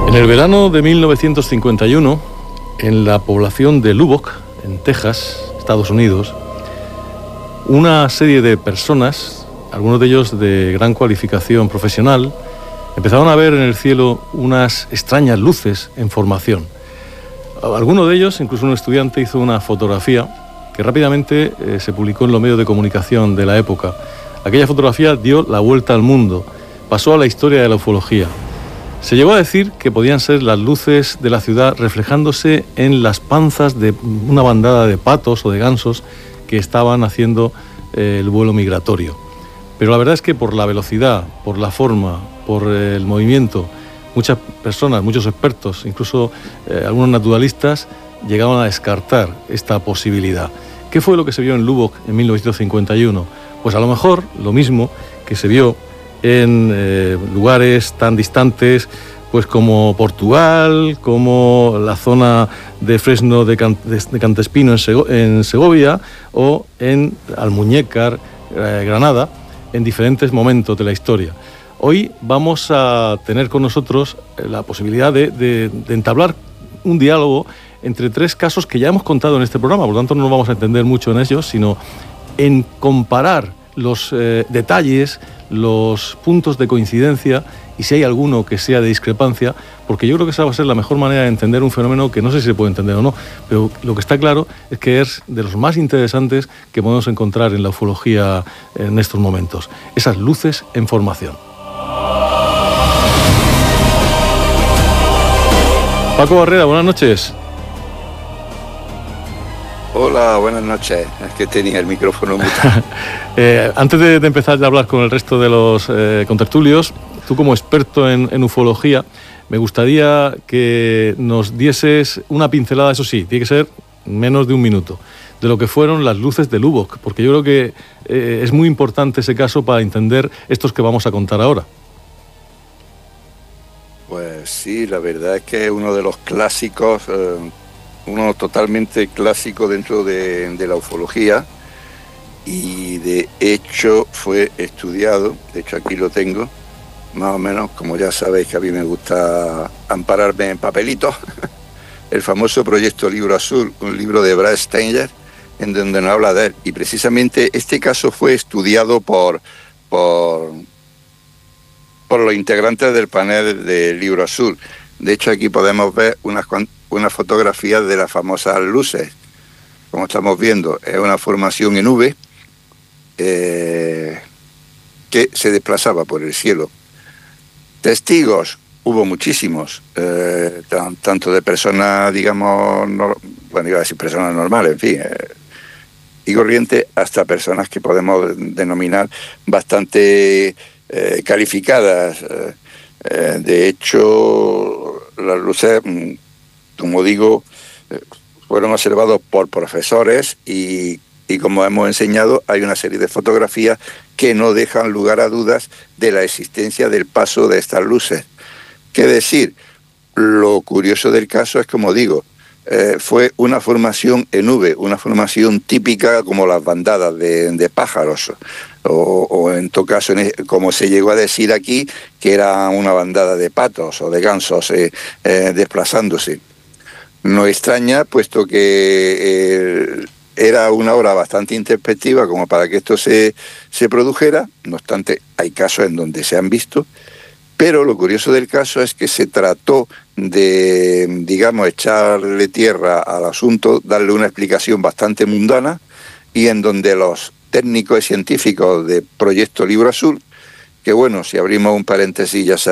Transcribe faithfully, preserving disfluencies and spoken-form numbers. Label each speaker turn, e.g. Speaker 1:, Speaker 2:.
Speaker 1: En el verano de mil novecientos cincuenta y uno, en la población de Lubbock, en Texas, Estados Unidos, una serie de personas, algunos de ellos de gran cualificación profesional, empezaron a ver en el cielo unas extrañas luces en formación. Alguno de ellos, incluso un estudiante, hizo una fotografía que rápidamente eh, se publicó en los medios de comunicación de la época. Aquella fotografía dio la vuelta al mundo, pasó a la historia de la ufología. Se llegó a decir que podían ser las luces de la ciudad reflejándose en las panzas de una bandada de patos o de gansos que estaban haciendo eh, el vuelo migratorio. Pero la verdad es que por la velocidad, por la forma, por eh, el movimiento, muchas personas, muchos expertos, incluso eh, algunos naturalistas, llegaban a descartar esta posibilidad. ¿Qué fue lo que se vio en Lubbock en mil novecientos cincuenta y uno? Pues a lo mejor lo mismo que se vio en eh, lugares tan distantes pues como Portugal, como la zona de Fresno de, Can, de, de Cantespino en, Sego, en Segovia o en Almuñécar, eh, Granada, en diferentes momentos de la historia. Hoy vamos a tener con nosotros la posibilidad de, de, de entablar un diálogo entre tres casos que ya hemos contado en este programa, por lo tanto no nos vamos a entender mucho en ellos, sino en comparar los eh, detalles, los puntos de coincidencia y si hay alguno que sea de discrepancia, porque yo creo que esa va a ser la mejor manera de entender un fenómeno que no sé si se puede entender o no, pero lo que está claro es que es de los más interesantes que podemos encontrar en la ufología en estos momentos, esas luces en formación. Paco Barrera, buenas noches.
Speaker 2: Hola, buenas noches. Es que tenía el micrófono mutado.
Speaker 1: eh, antes de, de empezar a hablar con el resto de los eh, contertulios, tú como experto en, en ufología, me gustaría que nos dieses una pincelada, eso sí, tiene que ser menos de un minuto, de lo que fueron las luces de Lubbock, porque yo creo que eh, es muy importante ese caso para entender estos que vamos a contar ahora.
Speaker 2: Pues sí, la verdad es que es uno de los clásicos... Eh, uno totalmente clásico dentro de, de la ufología y de hecho fue estudiado, de hecho aquí lo tengo, más o menos, como ya sabéis que a mí me gusta ampararme en papelitos, el famoso Proyecto Libro Azul, un libro de Brad Steiger, en donde nos habla de él, y precisamente este caso fue estudiado por, por, por los integrantes del panel del Libro Azul. De hecho aquí podemos ver unas cuantas unas fotografías de las famosas luces. Como estamos viendo, es una formación en V eh, que se desplazaba por el cielo. Testigos, hubo muchísimos, eh, tan, tanto de personas, digamos, no, bueno, iba a decir personas normales, en fin, eh, y corrientes, hasta personas que podemos denominar bastante eh, calificadas. Eh, eh, de hecho, las luces... como digo, fueron observados por profesores y, y como hemos enseñado, hay una serie de fotografías que no dejan lugar a dudas de la existencia del paso de estas luces. ¿Qué decir? Lo curioso del caso es, como digo, eh, fue una formación en V, una formación típica como las bandadas de, de pájaros, o, o en todo caso, como se llegó a decir aquí, que era una bandada de patos o de gansos eh, eh, desplazándose. No extraña, puesto que eh, era una hora bastante introspectiva como para que esto se, se produjera. No obstante, hay casos en donde se han visto, pero lo curioso del caso es que se trató de, digamos, echarle tierra al asunto, darle una explicación bastante mundana, y en donde los técnicos y científicos de Proyecto Libro Azul, que bueno, si abrimos un paréntesis ya sabemos,